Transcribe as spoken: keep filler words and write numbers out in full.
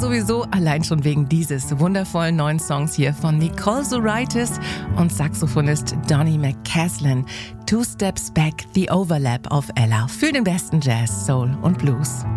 sowieso allein schon wegen dieses wundervollen neuen Songs hier von Nicole Zuraitis und Saxophonist Donny McCaslin. Two Steps Back, The Overlap auf Ella für den besten Jazz, Soul und Blues.